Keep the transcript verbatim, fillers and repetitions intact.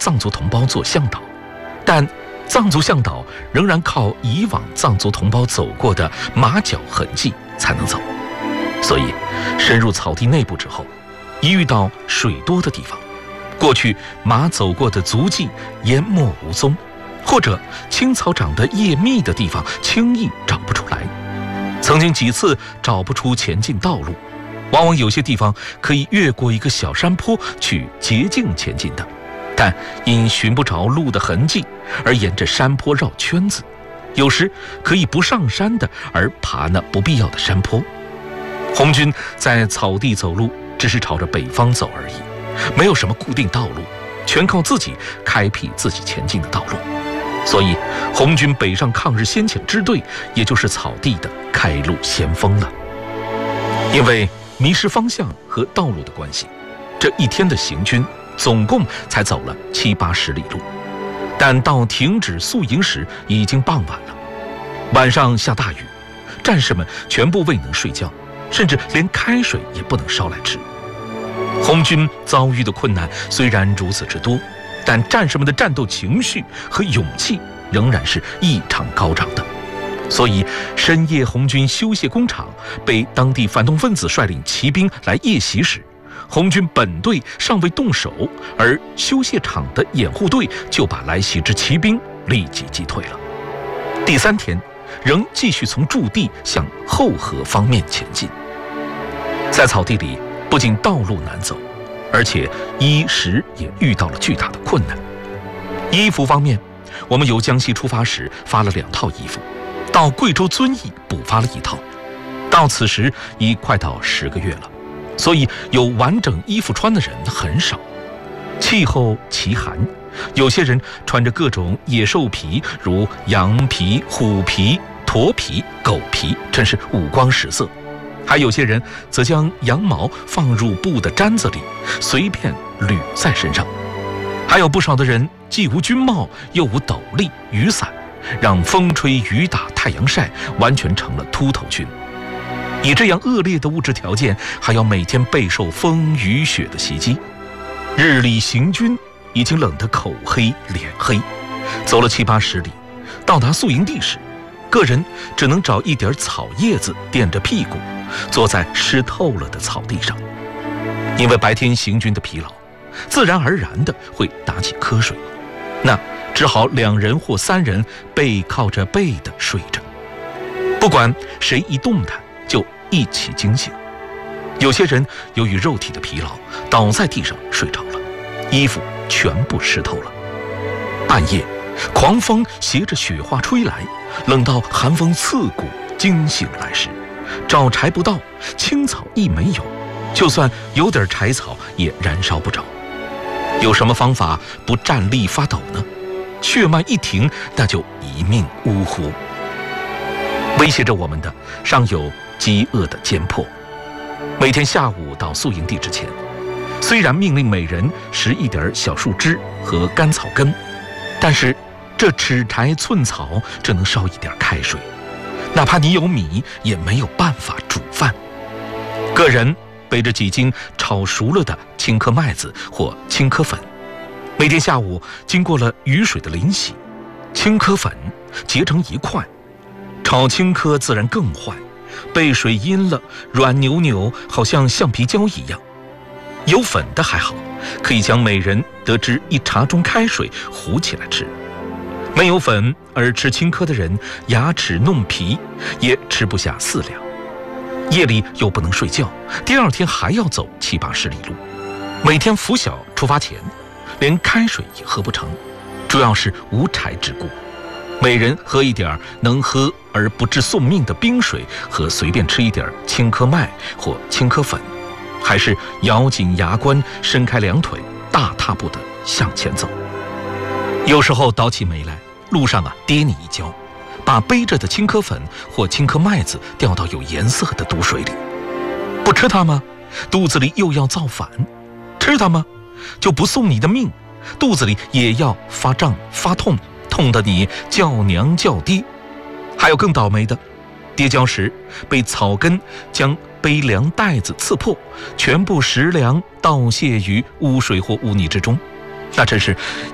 藏族同胞做向导，但藏族向导仍然靠以往藏族同胞走过的马脚痕迹才能走。所以深入草地内部之后，一遇到水多的地方，过去马走过的足迹淹没无踪，或者青草长得叶密的地方轻易找不出来。曾经几次找不出前进道路，往往有些地方可以越过一个小山坡去捷径前进的，但因寻不着路的痕迹而沿着山坡绕圈子，有时可以不上山的而爬那不必要的山坡。红军在草地走路只是朝着北方走而已，没有什么固定道路，全靠自己开辟自己前进的道路。所以红军北上抗日先遣支队也就是草地的开路先锋了。因为迷失方向和道路的关系，这一天的行军总共才走了七八十里路，但到停止宿营时已经傍晚了。晚上下大雨，战士们全部未能睡觉，甚至连开水也不能烧来吃。红军遭遇的困难虽然如此之多，但战士们的战斗情绪和勇气仍然是异常高涨的。所以深夜红军修械工厂被当地反动分子率领骑兵来夜袭时，红军本队尚未动手，而修械厂的掩护队就把来袭之骑兵立即击退了。第三天仍继续从驻地向后河方面前进。在草地里不仅道路难走，而且衣食也遇到了巨大的困难。衣服方面，我们由江西出发时发了两套衣服，到贵州遵义补发了一套，到此时已快到十个月了，所以有完整衣服穿的人很少。气候奇寒，有些人穿着各种野兽皮，如羊皮、虎皮、驼皮、狗皮，真是五光十色。还有些人则将羊毛放入布的毡子里，随便捋在身上。还有不少的人既无军帽，又无斗笠、雨伞，让风吹雨打太阳晒，完全成了秃头军。以这样恶劣的物质条件，还要每天备受风雨雪的袭击，日里行军已经冷得口黑脸黑。走了七八十里，到达宿营地时，个人只能找一点草叶子垫着屁股，坐在湿透了的草地上。因为白天行军的疲劳，自然而然地会打起瞌睡，那只好两人或三人背靠着背地睡着，不管谁一动弹就一起惊醒。有些人由于肉体的疲劳，倒在地上睡着了，衣服全部湿透了。半夜狂风携着雪花吹来，冷到寒风刺骨，惊醒来时找柴不到，青草亦没有，就算有点柴草也燃烧不着。有什么方法不站立发抖呢？血脉一停，那就一命呜呼。威胁着我们的尚有饥饿的煎迫。每天下午到宿营地之前，虽然命令每人拾一点小树枝和干草根，但是这尺柴寸草只能烧一点开水，哪怕你有米也没有办法煮饭。个人背着几斤炒熟了的青稞麦子或青稞粉，每天下午经过了雨水的淋洗，青稞粉结成一块，炒青稞自然更坏，被水阴了，软扭扭，好像橡皮胶一样。有粉的还好，可以将每人得知一茶盅开水糊起来吃。没有粉而吃青稞的人，牙齿弄皮，也吃不下四两。夜里又不能睡觉，第二天还要走七八十里路。每天拂晓出发前，连开水也喝不成，主要是无柴之故。每人喝一点能喝而不致送命的冰水，和随便吃一点青稞麦或青稞粉，还是咬紧牙关，伸开两腿，大踏步地向前走。有时候倒起霉来，路上啊跌你一跤，把背着的青稞粉或青稞麦子掉到有颜色的毒水里。不吃它吗？肚子里又要造反；吃它吗？就不送你的命，肚子里也要发胀发痛，痛得你叫娘叫爹。还有更倒霉的，跌跤时被草根将背粮袋子刺破，全部食粮倒泻于污水或污泥之中，那真是